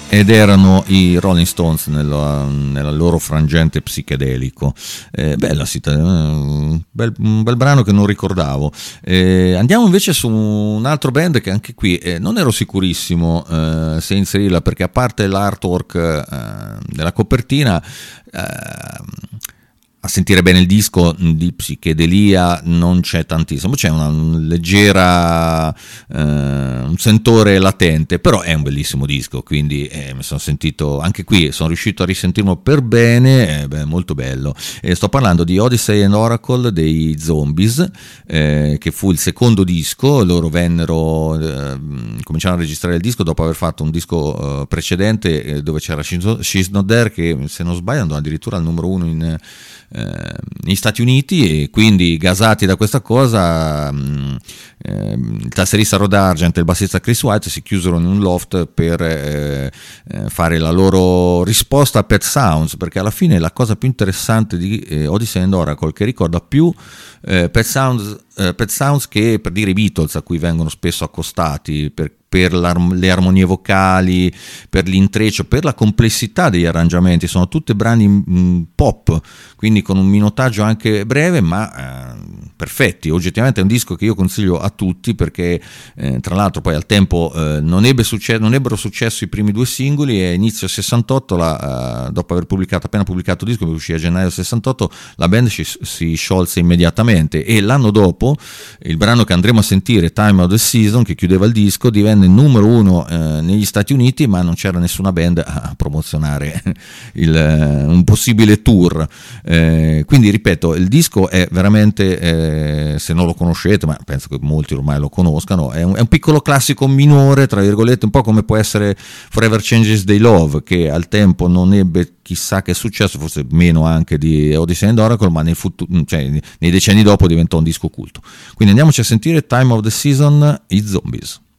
ed erano i Rolling Stones nella loro frangente psichedelico. Bella un bel brano che non ricordavo. Andiamo invece su un altro band che anche qui non ero sicurissimo se inserirla, perché a parte l'artwork della copertina, a sentire bene il disco di psichedelia non c'è tantissimo, c'è una leggera un sentore latente, però è un bellissimo disco, quindi mi sono sentito, anche qui sono riuscito a risentirlo per bene, molto bello. Sto parlando di Odyssey and Oracle dei Zombies, che fu il secondo disco. Loro cominciarono a registrare il disco dopo aver fatto un disco precedente dove c'era She's Not There, che se non sbaglio andò addirittura al numero 1 negli Stati Uniti, e quindi gasati da questa cosa il tasserista Rod Argent e il bassista Chris White si chiusero in un loft per fare la loro risposta a Pet Sounds, perché alla fine la cosa più interessante di Odyssey and Oracle, che ricorda più Pet Sounds che, per dire, i Beatles, a cui vengono spesso accostati per le armonie vocali, per l'intreccio, per la complessità degli arrangiamenti. Sono tutti brani pop, quindi con un minutaggio anche breve, ma perfetti. Oggettivamente è un disco che io consiglio a tutti, perché tra l'altro poi al tempo non ebbero successo i primi due singoli, e inizio 68, dopo aver appena pubblicato il disco, che uscì a gennaio 68, la band si sciolse immediatamente, e l'anno dopo il brano che andremo a sentire, Time of the Season, che chiudeva il disco, divenne numero 1 negli Stati Uniti, ma non c'era nessuna band a promozionare un possibile tour. Quindi ripeto, il disco è veramente, se non lo conoscete, ma penso che molti ormai lo conoscano, è un piccolo classico minore, tra virgolette, un po' come può essere Forever Changes They Love, che al tempo non ebbe chissà che successo, forse meno anche di Odyssey and Oracle, ma nei decenni dopo diventò un disco culto. Quindi andiamoci a sentire Time of the Season, i Zombies.